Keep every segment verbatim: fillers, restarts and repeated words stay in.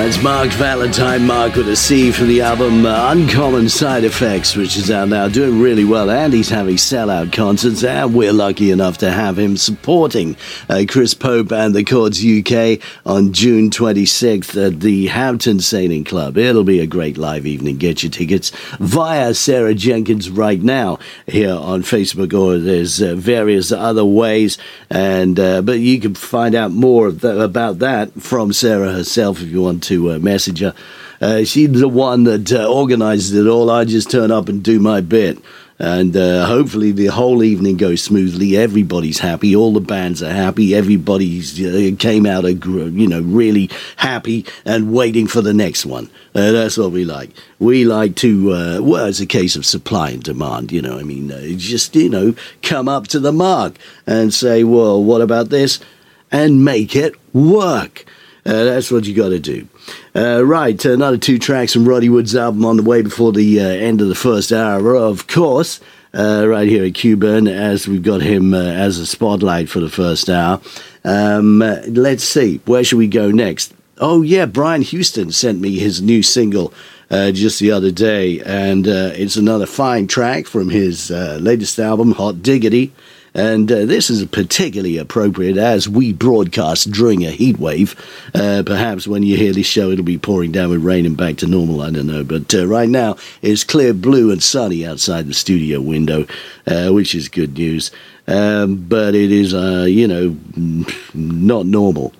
It's Mark Valentine, Mark with a C, from the album uh, Uncommon Side Effects, which is out now, doing really well, and he's having sellout concerts, and we're lucky enough to have him supporting uh, Chris Pope and the Chords U K on June twenty-sixth at the Hampton Sailing Club. It'll be a great live evening. Get your tickets via Sarah Jenkins right now here on Facebook, or there's uh, various other ways, and uh, but you can find out more of the, about that from Sarah herself if you want to to uh, message her. Uh, she's the one that uh, organizes it all. I just turn up and do my bit. And uh, hopefully the whole evening goes smoothly. Everybody's happy. All the bands are happy. Everybody's uh, came out, uh, you know, really happy and waiting for the next one. Uh, that's what we like. We like to, uh, well, it's a case of supply and demand, you know. I mean, uh, just, you know, come up to the mark and say, well, what about this? And make it work. Uh, that's what you got to do. Uh, right, another two tracks from Roddy Wood's album on the way before the uh, end of the first hour, of course, uh, right here at Q-Burn, as we've got him uh, as a spotlight for the first hour. Um, uh, let's see, where should we go next? Oh, yeah, Brian Houston sent me his new single uh, just the other day, and uh, it's another fine track from his uh, latest album, Hot Diggity. And uh, this is particularly appropriate as we broadcast during a heat wave. Uh, perhaps when you hear this show, it'll be pouring down with rain and back to normal, I don't know. But uh, right now, it's clear blue and sunny outside the studio window, uh, which is good news. Um, but it is, uh, you know, not normal.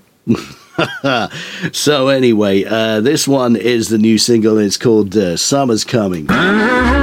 So anyway, uh, this one is the new single. It's called uh, Summer's Coming.